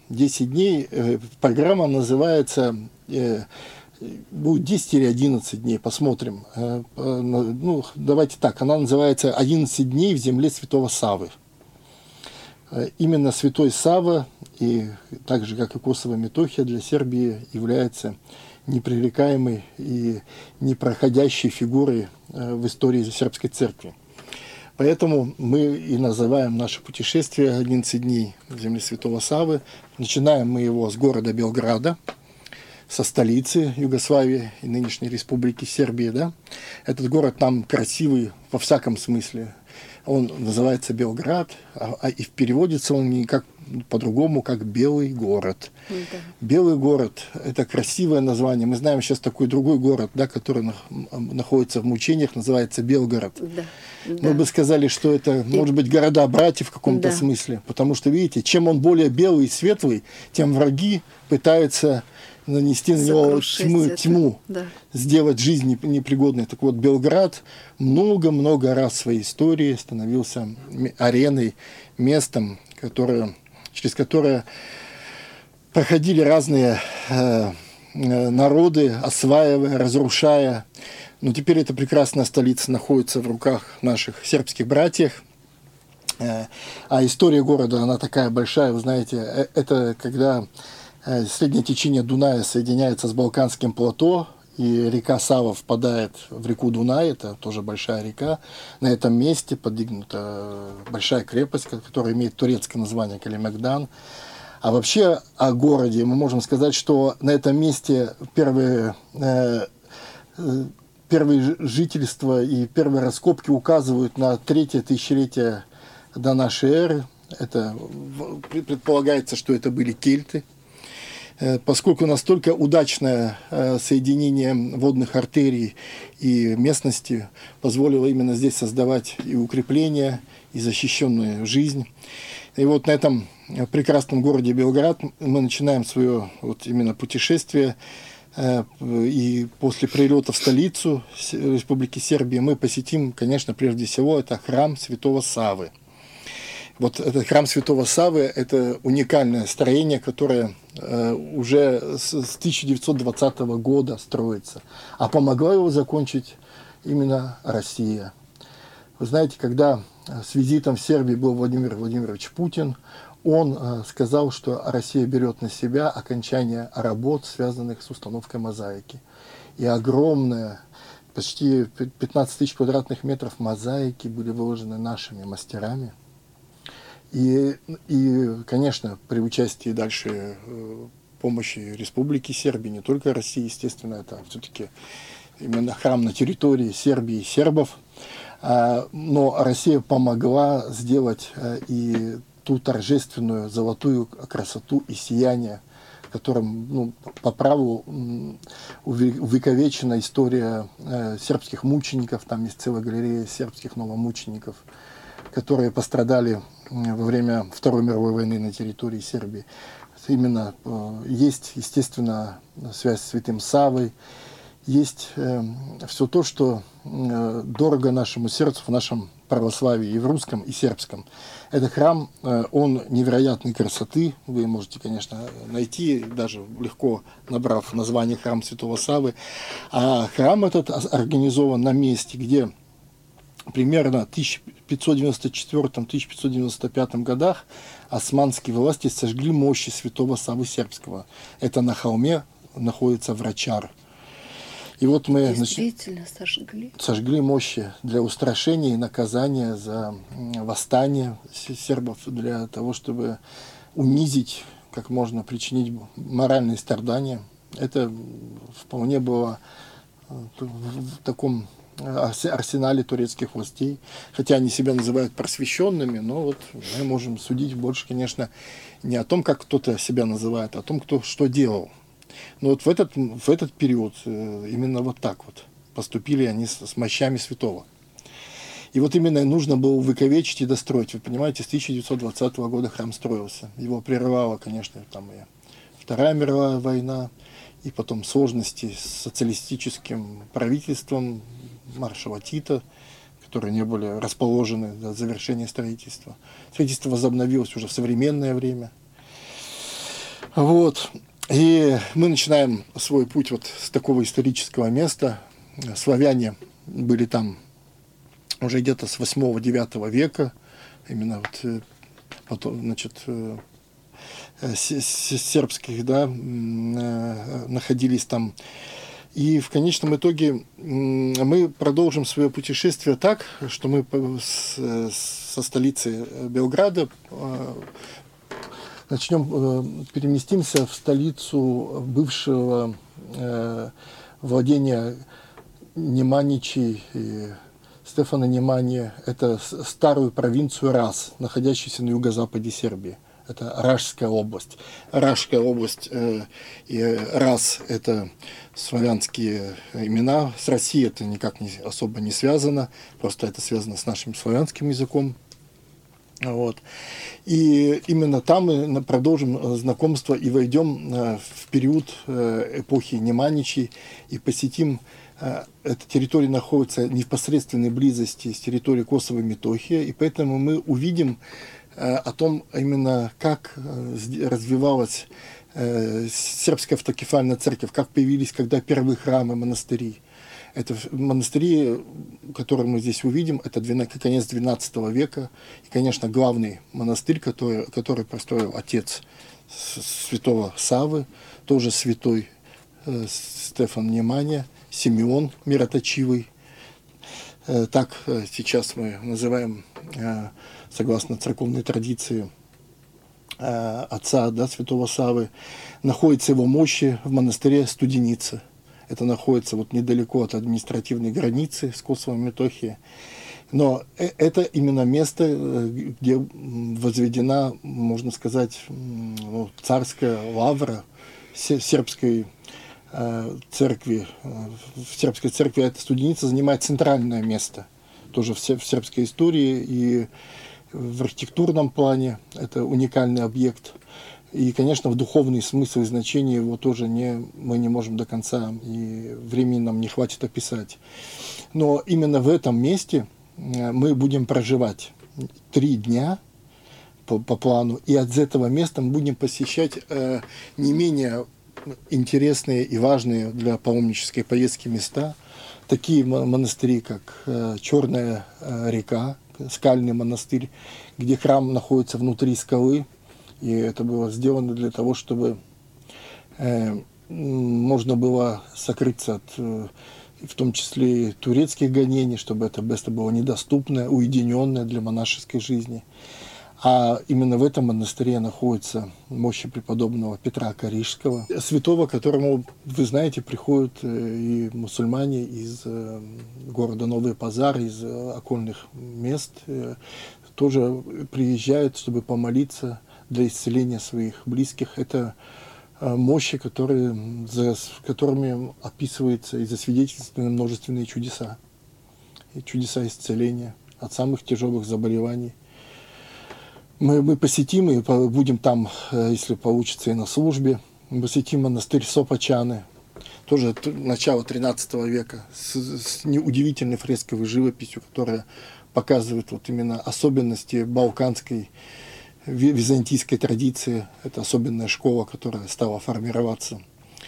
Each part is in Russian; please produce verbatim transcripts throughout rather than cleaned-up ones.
десять дней. Программа называется, будет десять или одиннадцать дней, посмотрим. Ну, давайте так, она называется «одиннадцать дней в земле святого Саввы». Именно святой Савва, и так же, как и Косово Метохия, для Сербии является непререкаемой и непроходящей фигурой в истории сербской церкви. Поэтому мы и называем наше путешествие «одиннадцать дней в земле святого Саввы». Начинаем мы его с города Белграда, со столицы Югославии и нынешней республики Сербии. Да? Этот город там красивый во всяком смысле. Он называется Белград, а, а и переводится он никак по-другому, как «белый город». Да. Белый город – это красивое название. Мы знаем сейчас такой другой город, да, который на, находится в мучениях, называется Белгород. Да. Мы да. бы сказали, что это, и... может быть, города-братья в каком-то да. смысле. Потому что, видите, чем он более белый и светлый, тем враги пытаются нанести на него тьму, тьму да. сделать жизнь непригодной. Так вот, Белград много-много раз в своей истории становился ареной, местом, которое, через которое проходили разные э, народы, осваивая, разрушая. Но теперь эта прекрасная столица находится в руках наших сербских братьев. Э, а история города, она такая большая, вы знаете, это когда среднее течение Дуная соединяется с Балканским плато, и река Сава впадает в реку Дунай, это тоже большая река. На этом месте подвигнута большая крепость, которая имеет турецкое название Калимегдан. А вообще о городе мы можем сказать, что на этом месте первые, э, первые жительства и первые раскопки указывают на третье тысячелетие до нашей эры. Это, предполагается, что это были кельты. Поскольку настолько удачное соединение водных артерий и местности позволило именно здесь создавать и укрепления, и защищенную жизнь. И вот на этом прекрасном городе Белград мы начинаем свое вот именно путешествие. И после прилета в столицу Республики Сербия мы посетим, конечно, прежде всего, это храм Святого Саввы. Вот этот храм Святого Саввы – это уникальное строение, которое э, уже с, с тысяча девятьсот двадцатого года строится. А помогла его закончить именно Россия. Вы знаете, когда с визитом в Сербию был Владимир Владимирович Путин, он э, сказал, что Россия берет на себя окончание работ, связанных с установкой мозаики. И огромное, почти пятнадцать тысяч квадратных метров мозаики были выложены нашими мастерами. И, и, конечно, при участии дальше э, помощи Республики Сербии, не только России, естественно, это все-таки именно храм на территории Сербии и сербов. А, но Россия помогла сделать а, и ту торжественную золотую красоту и сияние, которым, ну, по праву увековечена история а, сербских мучеников. Там есть целая галерея сербских новомучеников, которые пострадали во время Второй мировой войны на территории Сербии. Именно э, есть, естественно, связь с Святым Саввой, есть э, все то, что э, дорого нашему сердцу в нашем православии, и в русском, и сербском. Этот храм, э, он невероятной красоты, вы можете, конечно, найти, даже легко набрав название храм Святого Саввы. А храм этот организован на месте, где примерно в тысяча пятьсот девяносто четвёртом — тысяча пятьсот девяносто пятом годах османские власти сожгли мощи святого Саввы Сербского. Это на холме находится Врачар. И вот мы действительно нач... сожгли. сожгли мощи для устрашения и наказания за восстание сербов, для того, чтобы унизить, как можно причинить моральные страдания. Это вполне было в таком арсенале турецких властей, хотя они себя называют просвещенными, но вот мы можем судить больше, конечно, не о том, как кто-то себя называет, а о том, кто что делал. Но вот в этот, в этот период именно вот так вот поступили они с, с мощами святого. И вот именно нужно было увековечить и достроить. Вы понимаете, с тысяча девятьсот двадцатого года храм строился. Его прерывала, конечно, там и Вторая мировая война, и потом сложности с социалистическим правительством маршала Тита, которые не были расположены до завершения строительства. Строительство возобновилось уже в современное время. Вот. И мы начинаем свой путь вот с такого исторического места. Славяне были там уже где-то с восьмого-девятого века. Именно вот потом, значит, сербских, да, находились там. И в конечном итоге мы продолжим свое путешествие так, что мы со столицы Белграда начнем, переместимся в столицу бывшего владения Неманичей, Стефана Немании. Это старую провинцию Рас, находящуюся на юго-западе Сербии. Это Рашская область. Рашская область э, и Рас – это славянские имена. С Россией это никак не, особо не связано, просто это связано с нашим славянским языком. Вот. И именно там мы продолжим знакомство и войдем э, в период э, эпохи Неманичей и посетим. Э, эта территория находится в непосредственной близости с территорией Косово и Метохия, и поэтому мы увидим о том, именно как развивалась сербская автокефальная церковь, как появились когда первые храмы, монастыри. Это монастыри, которые мы здесь увидим, это конец двенадцатого века. И, конечно, главный монастырь, который, который построил отец святого Саввы, тоже святой Стефан Немания, Симеон Мироточивый. Так сейчас мы называем, согласно церковной традиции отца, да, святого Саввы. Находится его мощи в монастыре Студеница. Это находится вот недалеко от административной границы с Косово и Метохией. Но это именно место, где возведена, можно сказать, ну, царская лавра сербской церкви. В сербской церкви эта Студеница занимает центральное место. Тоже в сербской истории и в архитектурном плане. Это уникальный объект. И, конечно, в духовный смысл и значение его тоже не, мы не можем до конца, и времени нам не хватит описать. Но именно в этом месте мы будем проживать три дня по, по плану, и от этого места мы будем посещать э, не менее интересные и важные для паломнической поездки места, такие монастыри, как э, Черная э, река, скальный монастырь, где храм находится внутри скалы. И это было сделано для того, чтобы э, можно было сокрыться от, э, в том числе и турецких гонений, чтобы это место было недоступное, уединенное для монашеской жизни. А именно в этом монастыре находится мощи преподобного Петра Карижского, святого, к которому, вы знаете, приходят и мусульмане из э, города Новый Пазар, из э, окольных мест, э, тоже приезжают, чтобы помолиться для исцеления своих близких. Это мощи, которые, за которыми описываются и засвидетельствованы множественные чудеса. И чудеса исцеления от самых тяжелых заболеваний. Мы, мы посетим и будем там, если получится, и на службе. Мы посетим монастырь Сопочаны, тоже начало тринадцатого века, с, с неудивительной фресковой живописью, которая показывает вот именно особенности балканской византийской традиции. Это особенная школа, которая стала формироваться.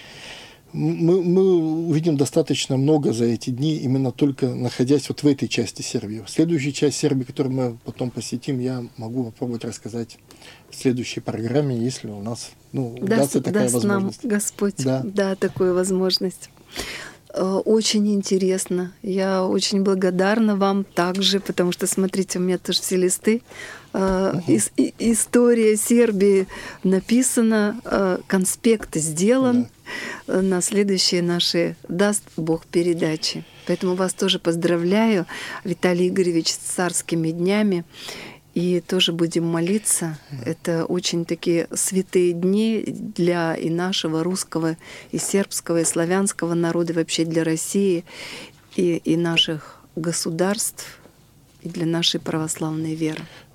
Мы, мы увидим достаточно много за эти дни, именно только находясь вот в этой части Сербии. Следующая часть Сербии, которую мы потом посетим, я могу попробовать рассказать в следующей программе, если у нас ну, удастся такая даст возможность. Нам Господь, да. да, такую возможность. Очень интересно. Я очень благодарна вам также, потому что, смотрите, у меня тоже все листы. Uh-huh. Ис- и- история Сербии написана, uh, конспект сделан. Uh-huh. На следующие наши, даст Бог, передачи. Поэтому вас тоже поздравляю, Виталий Игоревич, с царскими днями. И тоже будем молиться. Это очень такие святые дни для и нашего русского, и сербского, и славянского народа, и вообще для России, и, и наших государств, и для нашей православной веры.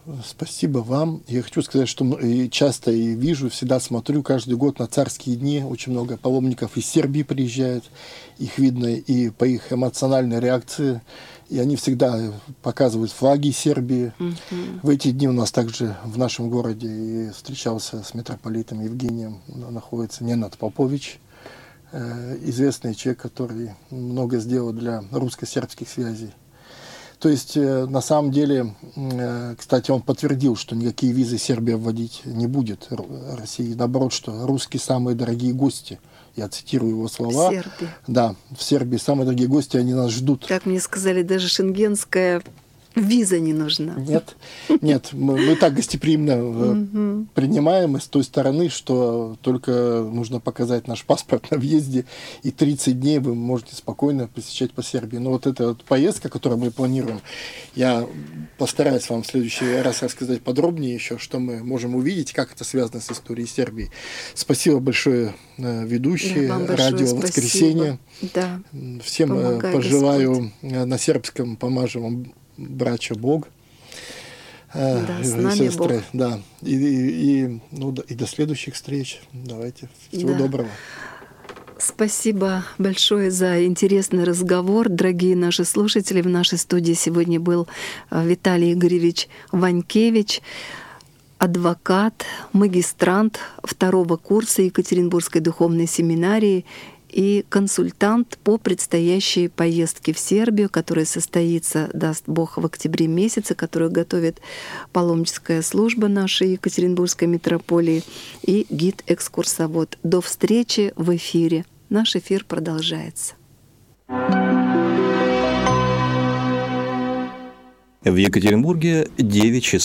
Спасибо вам. Я хочу сказать, что и часто и вижу, всегда смотрю каждый год на царские дни. Очень много паломников из Сербии приезжают. Их видно и по их эмоциональной реакции. И они всегда показывают флаги Сербии. Mm-hmm. В эти дни у нас также в нашем городе и встречался с митрополитом Евгением. Находится Ненад Попович, известный человек, который много сделал для русско-сербских связей. То есть, на самом деле, кстати, он подтвердил, что никакие визы Сербия вводить не будет России. Наоборот, что русские самые дорогие гости. Я цитирую его слова. В Сербии. Да, в Сербии самые дорогие гости, они нас ждут. Как мне сказали, даже шенгенская виза не нужна. Нет, нет, мы, мы так гостеприимно mm-hmm. принимаем и с той стороны, что только нужно показать наш паспорт на въезде, и тридцать дней вы можете спокойно посещать по Сербии. Но вот эта вот поездка, которую мы планируем, я постараюсь вам в следующий раз рассказать подробнее еще, что мы можем увидеть, как это связано с историей Сербии. Спасибо большое, ведущие, да, радио «Воскресенье». Да. Всем Помогай, пожелаю Господь. На сербском помажу вам брача Бог, да, с нами сестры, Бог. Да, и, и, и, ну, и до следующих встреч. Давайте. Всего да. доброго. Спасибо большое за интересный разговор, дорогие наши слушатели. В нашей студии сегодня был Виталий Игоревич Ванькевич, адвокат, магистрант второго курса Екатеринбургской духовной семинарии и консультант по предстоящей поездке в Сербию, которая состоится, даст Бог, в октябре месяце, которую готовит паломническая служба нашей Екатеринбургской митрополии, и гид-экскурсовод. До встречи в эфире. Наш эфир продолжается. В Екатеринбурге девять часов.